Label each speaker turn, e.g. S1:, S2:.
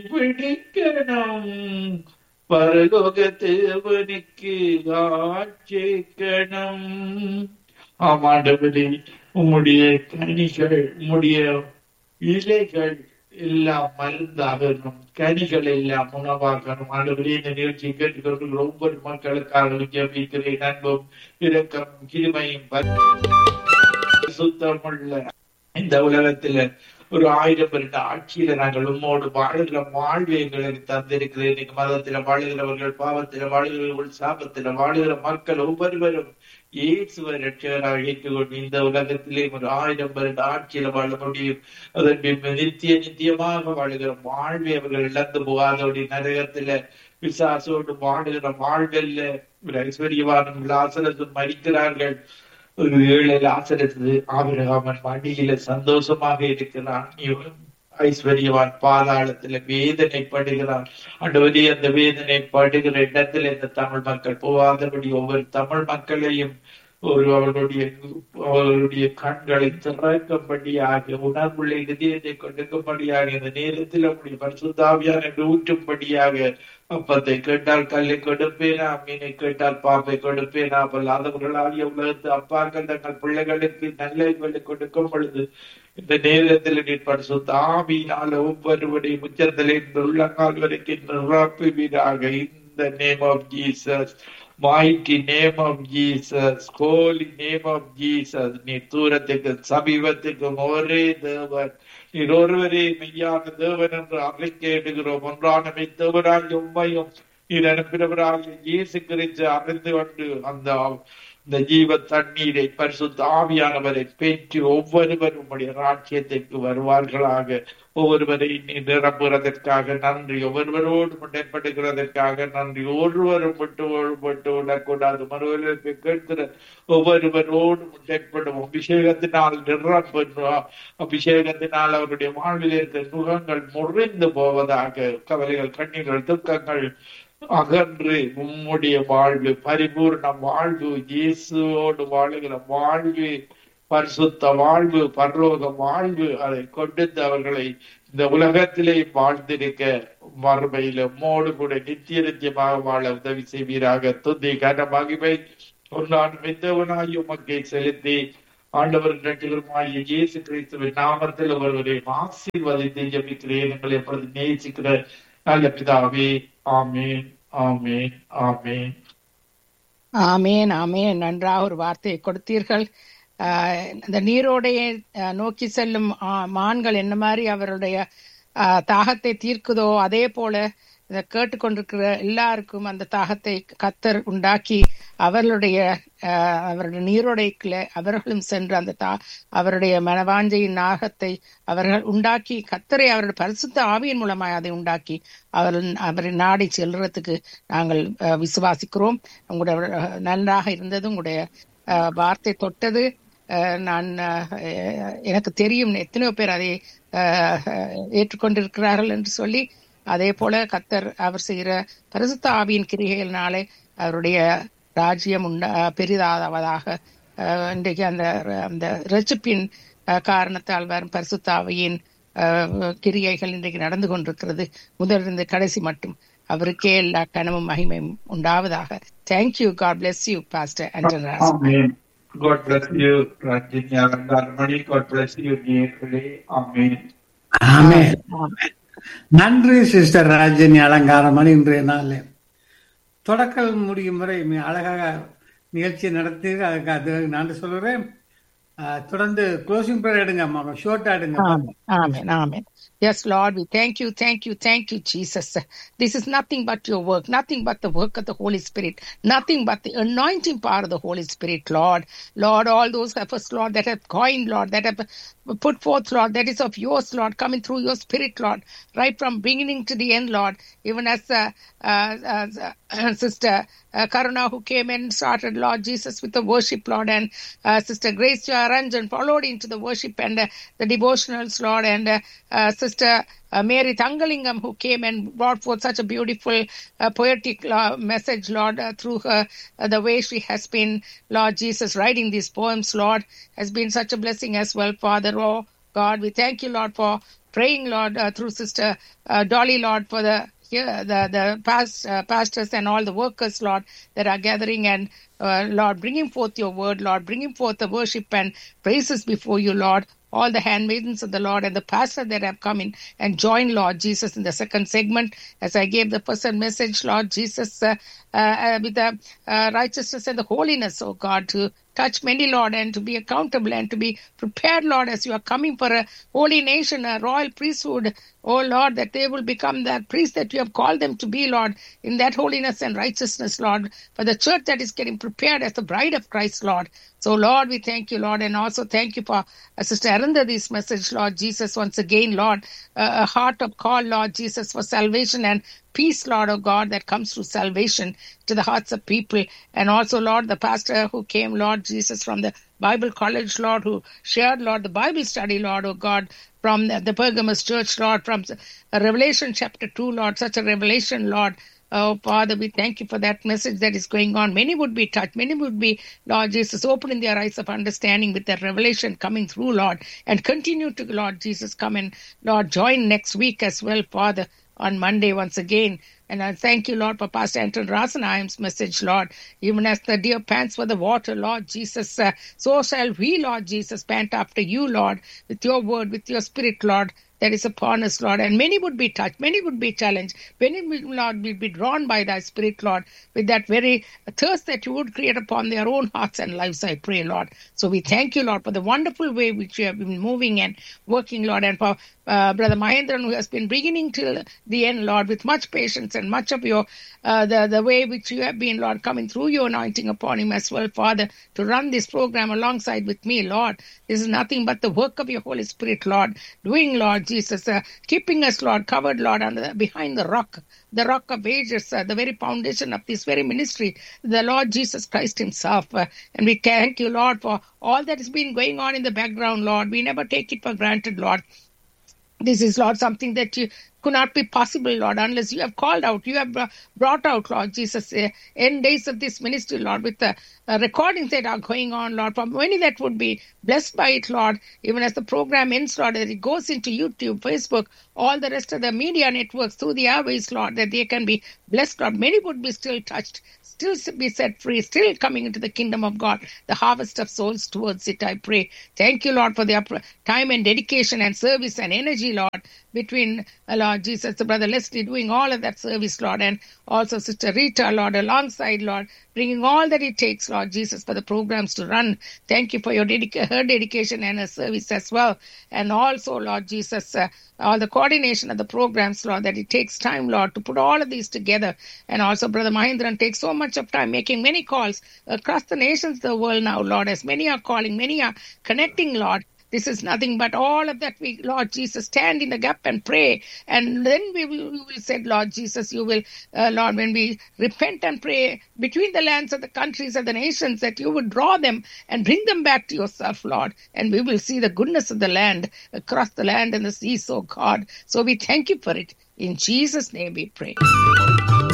S1: பிடிக்கணும் பரலோக தேவனுக்கு ஆட்சேக்கணும். ஆமாண்டவரே, உம்முடைய கனிகள், உம்முடைய இலைகள் எல்லாம் மருந்தாகணும், கனிகள் எல்லாம் உணவாகணும். ஆண்டவரே, இந்த நிகழ்ச்சியை கேட்டுக்கொண்டு ஒவ்வொரு மக்களுக்காக ஜெபிக்கிறேன். அன்பும் இரக்கமும் கிருபையும் சுத்தமுள்ள இந்த உலகத்துல ஒரு 1000 வருட ஆட்சியில நாங்கள் உம்மோடு வாழ்கிற வாழ்வை எங்களுக்கு தந்திருக்கிறேன். இன்னைக்கு மதத்தில வாழுகிறவர்கள், பாவத்தில வாழுகிறவர்கள், சாபத்தில வாழுகிற மக்கள் ஒவ்வொருவரும் இயேசுவை ரட்சகராக ஏற்றுக்கொண்டு இந்த உலகத்திலே ஒரு 1000 வருட ஆட்சியில வாழ முடியும். அதற்கு நித்தியமாக வாழுகிற வாழ்வை அவர்கள் இழந்து போகாதபடி நரகத்தில பிசாசோடு வாழுகிற வாழ்வல்ல. ஒரு ஐஸ்வர்யவானும் லாசரசும் மரிக்கிறார்கள். ஒரு 7 லாசரசு ஆபிரகாமன் மடியில சந்தோஷமாக இருக்கிறான். ஐஸ்வர்யவான் பாதாளத்துல வேதனைப்படுகிறான். ஆண்டவரே, அந்த வேதனைப்படுகிற இடத்துல இந்த தமிழ் மக்கள் போகாதபடி ஒவ்வொரு தமிழ் மக்களையும் அவர்களுடைய கண்களை திறக்கும்படியாக, உணர்வுள்ள இதயத்தை கொடுக்கும்படியாக, இந்த நேரத்தில் அவருடைய பரிசுத்தாவியான ஊற்றும்படியாக, அப்பத்தை கேட்டால் கல்லை கொடுப்பேனா, மீனை கேட்டால் பாம்பை கொடுப்பேனா, பொல்லாதவர்களாகிய உலகத்து அப்பாக்கள் தங்கள் பிள்ளைகளுக்கு நல்லவைகளை கொடுக்கும் பொழுது இந்த நேரத்தில் நீர் பரிசுத்த ஆவியினால ஒவ்வொருவருடைய உச்சத்திலே உள்ளங்கால் வரைக்கும் நிரப்புவீராக. இந்த name of Jesus, mighty name of Jesus, holy name of Jesus. நீ தூரத்துக்கு சமீபத்துக்கும் ஒரே தேவன், நீர் ஒருவரே மெய்யான தேவன் என்று அறிக்கையிடுகிறோம். ஒன்றான மெய்த்தேவனாகிய உம்மையும் நீர் அனுப்பினவராகிய இயேசு கிறிஸ்து அறிந்து கொண்டு அந்த ஜீவ தண்ணீரை பரிசுத்த ஆவியானவரை பெற்று ஒவ்வொருவரும் உம்முடைய ராஜ்யத்திற்கு வருவார்களாக. ஒவ்வொருவரை நீ நிரப்புகிறதற்காக நன்றி, ஒவ்வொருவரோடு முன்னேற்படுகிறதற்காக நன்றி. ஒருவரும் விட்டு விடக்கூடாது. மறுவர்களுக்கு கேட்கிற ஒவ்வொருவரோடு முன்னேற்படும் அபிஷேகத்தினால் நிரப்ப, அபிஷேகத்தினால் அவருடைய வாழ்வில் இருக்கிற நுகங்கள் முறிந்து போவதாக. கவலைகள், கண்ணீர்கள், துக்கங்கள் அகன்று உம்முடைய வாழ்வு, பரிபூர்ண வாழ்வு, இயேசுவோடு வாழுகிற வாழ்வு, பரிசுத்த வாழ்வு, பரலோக வாழ்வு, அதை கொடுத்து அவர்களை இந்த உலகத்திலே வாழ்ந்திருக்க மறுமையில மோடு கூட நித்தியமாக வாழ உதவி செய்வீராக. துதி கன மகிமை ஒன்றான் மெத்தவனாய் உமக்கை செலுத்தி ஆண்டவர் இரட்சகருமாகிய இயேசு கிறிஸ்துவின் நாமத்தில் ஒருவரை ஆசீர்வதித்து ஜெபிக்கிறேன். எங்களை எப்பொழுது நேசிக்கிற நல்ல பிதாவே. ஆமேன், ஆமேன், ஆமேன்,
S2: ஆமேன், ஆமேன். நன்றாக ஒரு வார்த்தையை கொடுத்தீர்கள். இந்த நீரோடையை நோக்கி செல்லும் மான்கள் என்ன மாதிரி அவருடைய தாகத்தை தீர்க்குதோ அதே போல இதை கேட்டுக்கொண்டிருக்கிற எல்லாருக்கும் அந்த தாகத்தை கர்த்தர் உண்டாக்கி அவருடைய நீரோடைக்குள்ள அவர்களும் சென்று அந்த அவருடைய மனவாஞ்சையின் நாகத்தை அவர்கள் உண்டாக்கி கர்த்தரை அவருடைய பரிசுத்த ஆவியின் மூலமாக அதை உண்டாக்கி அவரை நாடி செல்றதுக்கு நாங்கள் விசுவாசிக்கிறோம். உங்களுடைய நன்றாக இருந்தது, உங்களுடைய வார்த்தை தொட்டது. நான் எனக்கு தெரியும் எத்தனையோ பேர் அதை ஏற்றுக்கொண்டிருக்கிறார்கள் என்று சொல்லி, அதே போல கர்த்தர் அவர் செய்கிற பரிசுத்த ஆவியின் கிரிகைகளினாலே அவருடைய ராஜ்யம் பெரிதாவதாக இன்றைக்கு அந்த ரட்சிப்பின் காரணத்தால் வரும் பரிசுத்த ஆவியின் கிரியைகள் இன்றைக்கு நடந்து கொண்டிருக்கிறது. முதலிருந்து கடைசி மட்டும் அவருக்கே எல்லா கனமும் மகிமையும் உண்டாவதாக. Thank you. God bless you, Pastor Anton Ras.
S1: Amen. God bless you, Rajini Alangarmani. God bless you, dearly. Amen.
S3: Amen. நன்றி சிஸ்டர் ராஜினி அலங்காரமணி. இன்றைய நாள் தொடக்கல் முடியும் வரை அழகாக நிகழ்ச்சி நடத்தி அதுக்கு நான் சொல்றேன். தொடர்ந்து க்ளோசிங் பிரேயர் எடுங்க, ஷார்ட்டா எடுங்க.
S2: Amen, amen. Yes, Lord, we thank you, Jesus. This is nothing but your work, nothing but the work of the Holy Spirit, nothing but the anointing power of the Holy Spirit, Lord. Lord, all those efforts, Lord, that have coined, Lord, that have put forth, Lord, that is of yours, Lord, coming through your Spirit, Lord, right from beginning to the end, Lord. Even as Sister Karuna, who came and started, Lord Jesus, with the worship, Lord, and Sister Grace Ranjan followed into the worship and the devotionals, Lord, and Sister Mary Thangalingam, who came and brought forth such a beautiful poetic message, Lord, through her, the way she has been, Lord Jesus, writing these poems, Lord, has been such a blessing as well, Father. Oh God, we thank you, Lord, for praying, Lord, through Sister Dolly, Lord, for the pastors and all the workers, Lord, that are gathering and Lord, bringing forth your word, Lord, bringing forth the worship and praises before you, Lord. All the handmaidens of the Lord and the pastor that have come in and joined, Lord Jesus, in the second segment, as I gave the first message, Lord Jesus, with the righteousness and the holiness, oh God, to touch many, Lord, and to be accountable and to be prepared, Lord, as you are coming for a holy nation, a royal priesthood, oh Lord, that they will become that priest that you have called them to be, Lord, in that holiness and righteousness, Lord, for the church that is getting prepared as the bride of Christ, Lord. So, Lord, we thank you, Lord, and also thank you for Sister Arundhati's message, Lord Jesus, once again, Lord, a heart of call, Lord Jesus, for salvation and peace, Lord, oh God, that comes through salvation to the hearts of people. And also, Lord, the pastor who came, Lord Jesus, from the Bible college, Lord, who shared, Lord, the Bible study, Lord, oh God, from the Pergamos Church, Lord, from Revelation chapter 2, Lord, such a revelation, Lord. Oh, Father, we thank you for that message that is going on. Many would be touched. Many would be, Lord Jesus, opening their eyes of understanding with that revelation coming through, Lord, and continue to, Lord Jesus, come and, Lord, join next week as well, Father, on Monday once again. And I thank you, Lord, for Pastor Anton Rasenheim's message, Lord. Even as the deer pants for the water, Lord Jesus, so shall we, Lord Jesus, pant after you, Lord, with your word, with your spirit, Lord, that is upon us, Lord. And many would be touched, many would be challenged, many, Lord, will be drawn by thy spirit, Lord, with that very thirst that you would create upon their own hearts and lives, I pray, Lord. So we thank you, Lord, for the wonderful way which you have been moving and working, Lord, and for Brother Mahendran, who has been beginning till the end, Lord, with much patience and much of your, the way which you have been, Lord, coming through your anointing upon him as well, Father, to run this program alongside with me, Lord. This is nothing but the work of your Holy Spirit, Lord, doing, Lord Jesus, keeping us, Lord, covered, Lord, behind the rock of ages, the very foundation of this very ministry, the Lord Jesus Christ himself. And we thank you, Lord, for all that has been going on in the background, Lord. We never take it for granted, Lord. This is, Lord, something that you could not be possible, Lord, unless you have called out, you have brought out, Lord Jesus, end days of this ministry, Lord, with the recordings that are going on, Lord, for many that would be blessed by it, Lord, even as the program ends, Lord, that it goes into YouTube, Facebook, all the rest of the media networks through the airways, Lord, that they can be blessed, Lord. Many would be still touched, still be set free, still coming into the kingdom of God, the harvest of souls towards it, I pray. Thank you, Lord, for their time and dedication and service and energy, Lord, between, Lord Jesus, the Brother Leslie doing all of that service, Lord, and also Sister Rita, Lord, alongside, Lord, bringing all that it takes, Lord Jesus, for the programs to run. Thank you for your her dedication and her service as well. And also, Lord Jesus, all the coordination of the programs, Lord, that it takes time, Lord, to put all of these together. And also, Brother Mahendran takes so much of time making many calls across the nations, the world now, Lord, as many are calling, many are connecting, Lord. This is nothing but all of that we, Lord Jesus, stand in the gap and pray. And then we will say, Lord Jesus, you will, Lord, when we repent and pray between the lands of the countries of the nations, that you would draw them and bring them back to yourself, Lord. And we will see the goodness of the land across the land and the seas, oh God. So we thank you for it. In Jesus' name we pray.